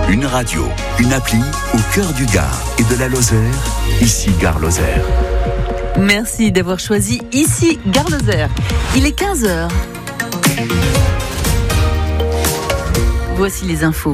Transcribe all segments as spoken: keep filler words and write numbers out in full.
Une radio, une appli au cœur du Gard et de la Lozère, ici Gare Lozère. Merci d'avoir choisi ici Gare Lozère. Il est quinze heures. Voici les infos.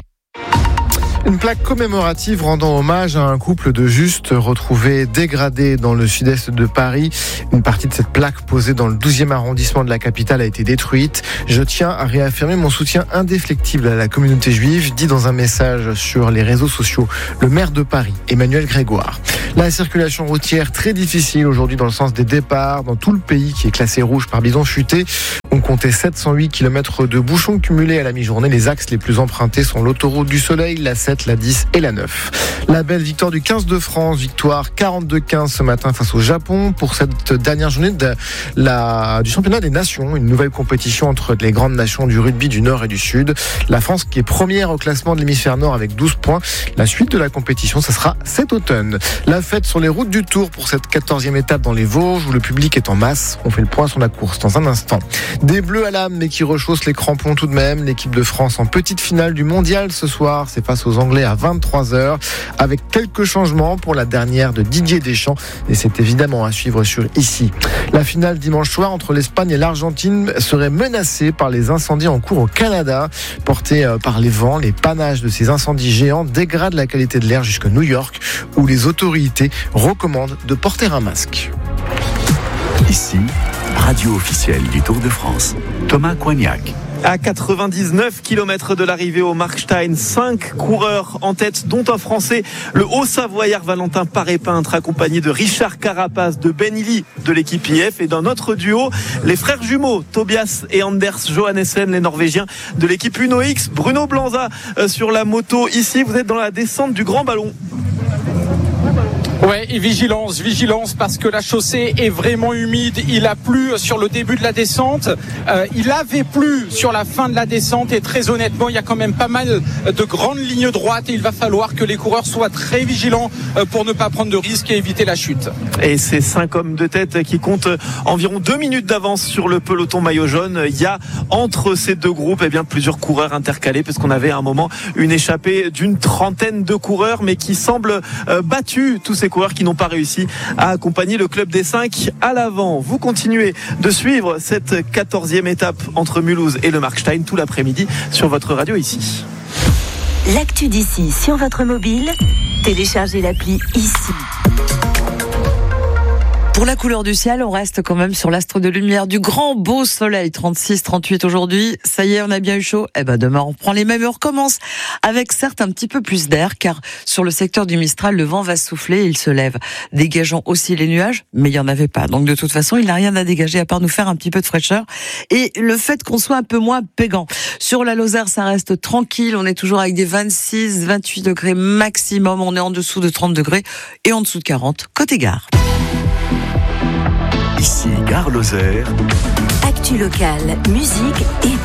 Une plaque commémorative rendant hommage à un couple de justes retrouvés dégradés dans le sud-est de Paris. Une partie de cette plaque posée dans le douzième arrondissement de la capitale a été détruite. Je tiens à réaffirmer mon soutien indéfectible à la communauté juive, dit dans un message sur les réseaux sociaux le maire de Paris, Emmanuel Grégoire. La circulation routière très difficile aujourd'hui dans le sens des départs dans tout le pays qui est classé rouge par bison futé. On comptait sept cent huit kilomètres de bouchons cumulés à la mi-journée. Les axes les plus empruntés sont l'autoroute du Soleil, la sept, la dix et la neuf. La belle victoire du quinze de France, victoire quarante-deux quinze ce matin face au Japon pour cette dernière journée de la, du championnat des nations, une nouvelle compétition entre les grandes nations du rugby du Nord et du Sud. La France qui est première au classement de l'hémisphère Nord avec douze points. La suite de la compétition, ça sera cet automne. La fête sur les routes du Tour pour cette quatorzième étape dans les Vosges où le public est en masse. On fait le point sur la course dans un instant. Des bleus à l'âme mais qui rechaussent les crampons tout de même. L'équipe de France en petite finale du mondial ce soir, c'est face aux Anglais à vingt-trois heures avec quelques changements pour la dernière de Didier Deschamps et c'est évidemment à suivre sur ici. La finale dimanche soir entre l'Espagne et l'Argentine serait menacée par les incendies en cours au Canada. Portés par les vents, les panaches de ces incendies géants dégradent la qualité de l'air jusqu'à New York où les autorités recommandent de porter un masque. Ici, radio officielle du Tour de France, Thomas Coignac. À quatre-vingt-dix-neuf kilomètres de l'arrivée au Markstein, cinq coureurs en tête, dont un Français, le Haut-Savoyard Valentin Paré-Peintre, accompagné de Richard Carapace, de Ben Illy de l'équipe I F et d'un autre duo, les frères jumeaux Tobias et Anders Johannessen, les Norvégiens de l'équipe Uno X. Bruno Blanza sur la moto. Ici, vous êtes dans la descente du Grand Ballon. Ouais, et vigilance, vigilance parce que la chaussée est vraiment humide. Il a plu sur le début de la descente. Euh, il avait plu sur la fin de la descente et très honnêtement, il y a quand même pas mal de grandes lignes droites et il va falloir que les coureurs soient très vigilants pour ne pas prendre de risques et éviter la chute. Et ces cinq hommes de tête qui comptent environ deux minutes d'avance sur le peloton maillot jaune. Il y a entre ces deux groupes eh bien, plusieurs coureurs intercalés parce qu'on avait à un moment une échappée d'une trentaine de coureurs mais qui semblent euh, battus, tous ces coureurs qui n'ont pas réussi à accompagner le club des cinq à l'avant. Vous continuez de suivre cette quatorzième étape entre Mulhouse et le Markstein tout l'après-midi sur votre radio ici. L'actu d'ici sur votre mobile, téléchargez l'appli ici. Pour la couleur du ciel, on reste quand même sur l'astre de lumière du grand beau soleil, trente-six, trente-huit aujourd'hui. Ça y est, on a bien eu chaud. Eh ben, demain, on reprend les mêmes et on recommence. Avec certes un petit peu plus d'air, car sur le secteur du Mistral, le vent va souffler et il se lève, dégageant aussi les nuages, mais il n'y en avait pas. Donc, de toute façon, il n'a rien à dégager à part nous faire un petit peu de fraîcheur. Et le fait qu'on soit un peu moins pégant. Sur la Lozère, ça reste tranquille. On est toujours avec des vingt-six, vingt-huit degrés maximum. On est en dessous de trente degrés et en dessous de quarante côté gare. Ici Gare Lozère. Actu locale, musique et